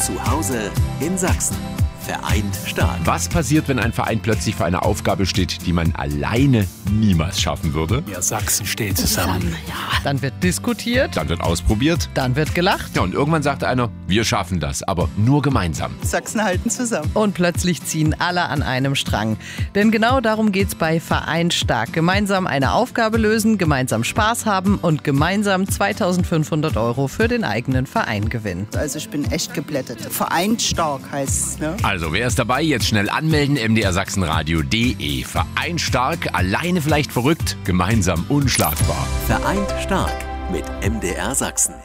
Zu Hause in Sachsen. Vereint stark. Was passiert, wenn ein Verein plötzlich vor einer Aufgabe steht, die man alleine niemals schaffen würde? Ja, Sachsen steht zusammen. Dann wird diskutiert, Dann wird ausprobiert. dann wird gelacht Ja, und irgendwann sagt einer, wir schaffen das, aber nur gemeinsam. Sachsen halten zusammen. und plötzlich ziehen alle an einem Strang. Denn genau darum geht's bei Vereint stark. Gemeinsam eine Aufgabe lösen, gemeinsam Spaß haben und gemeinsam 2.500 € für den eigenen Verein gewinnen. Also ich bin echt geblättet. Vereint stark heißt es, ne? Also, wer ist dabei? Jetzt schnell anmelden, mdrsachsenradio.de. Vereint stark, alleine vielleicht verrückt, gemeinsam unschlagbar. Vereint stark mit MDR Sachsen.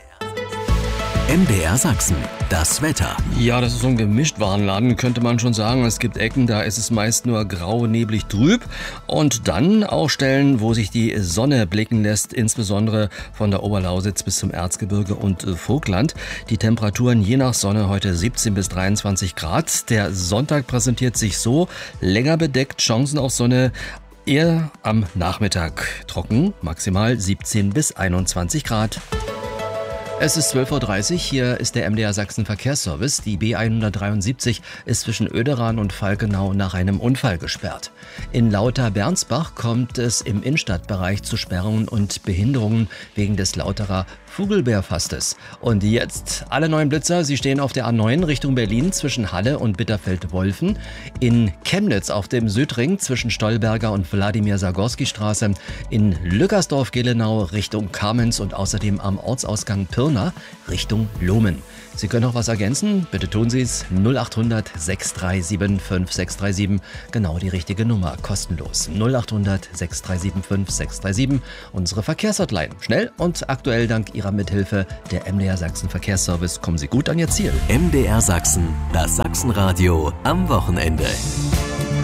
MDR Sachsen, das Wetter. Ja, das ist so ein Gemischtwarenladen, könnte man schon sagen. Es gibt Ecken, da ist es meist nur grau, neblig, trüb. Und dann auch Stellen, wo sich die Sonne blicken lässt, insbesondere von der Oberlausitz bis zum Erzgebirge und Vogtland. Die Temperaturen je nach Sonne heute 17 bis 23 Grad. Der Sonntag präsentiert sich so, länger bedeckt, Chancen auf Sonne. Eher am Nachmittag trocken, maximal 17 bis 21 Grad. Es ist 12.30 Uhr, hier ist der MDR Sachsen Verkehrsservice. Die B173 ist zwischen Oederan und Falkenau nach einem Unfall gesperrt. In Lauter-Bernsbach kommt es im Innenstadtbereich zu Sperrungen und Behinderungen wegen des Lauterer Vogelbeerfastes. Und jetzt alle neuen Blitzer, sie stehen auf der A9 Richtung Berlin zwischen Halle und Bitterfeld-Wolfen. In Chemnitz auf dem Südring zwischen Stolberger und Wladimir-Sagorski-Straße. In Lückersdorf-Gelenau Richtung Kamenz und außerdem am Ortsausgang Pirna Richtung Lohmen. Sie können noch was ergänzen? Bitte tun Sie es. 0800 637 5637. Genau die richtige Nummer. Kostenlos. 0800 637 5637. Unsere Verkehrshotline. Schnell und aktuell dank Ihrer Mithilfe der MDR Sachsen Verkehrsservice. Kommen Sie gut an Ihr Ziel. MDR Sachsen, das Sachsenradio am Wochenende.